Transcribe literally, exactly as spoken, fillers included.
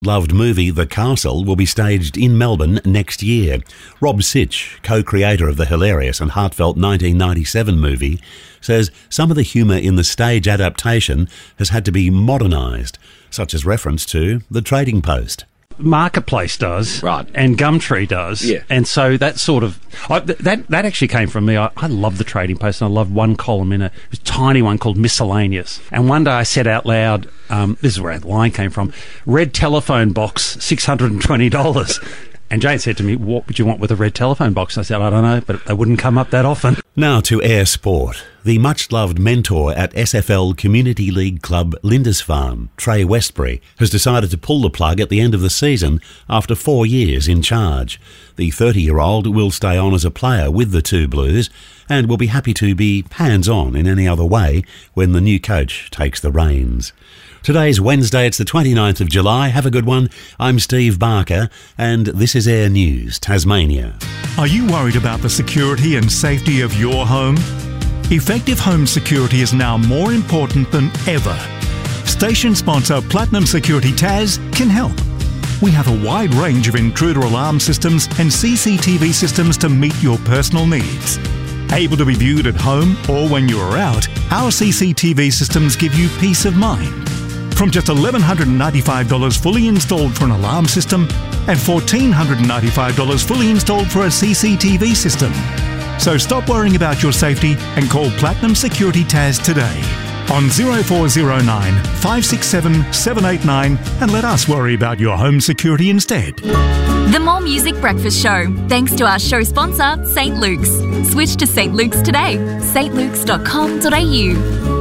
Loved movie The Castle will be staged in Melbourne next year. Rob Sitch, co-creator of the hilarious and heartfelt nineteen ninety-seven movie, says some of the humour in the stage adaptation has had to be modernised, such as reference to The Trading Post. Marketplace does, right, and Gumtree does, yeah, and so that sort of I, th- that that actually came from me. I, I love the Trading Post, and I loved one column in it. It was a tiny one called Miscellaneous, and one day I said out loud, um, "This is where the line came from: red telephone box, six hundred and twenty dollars." And Jane said to me, "What would you want with a red telephone box?" And I said, "I don't know, but they wouldn't come up that often." Now to Air Sport. The much-loved mentor at S F L Community League club Lindisfarne, Trey Westbury, has decided to pull the plug at the end of the season after four years in charge. The thirty-year-old will stay on as a player with the two Blues and will be happy to be hands-on in any other way when the new coach takes the reins. Today's Wednesday, it's the twenty-ninth of July. Have a good one. I'm Steve Barker, and this is Air News, Tasmania. Are you worried about the security and safety of your home? Effective home security is now more important than ever. Station sponsor Platinum Security Tas can help. We have a wide range of intruder alarm systems and C C T V systems to meet your personal needs. Able to be viewed at home or when you are out, our C C T V systems give you peace of mind. From just one thousand one hundred ninety-five dollars fully installed for an alarm system and one thousand four hundred ninety-five dollars fully installed for a C C T V system. So stop worrying about your safety and call Platinum Security Tas today on zero four zero nine, five six seven, seven eight nine and let us worry about your home security instead. The More Music Breakfast Show, thanks to our show sponsor, Saint Luke's. Switch to Saint Luke's today, s t luke's dot com dot a u.